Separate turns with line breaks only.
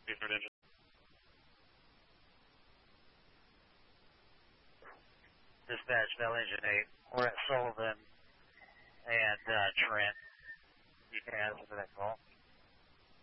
Eastern Engine.
Dispatch, Bell Engine 8. We're at Sullivan and Trent. You can answer for that call.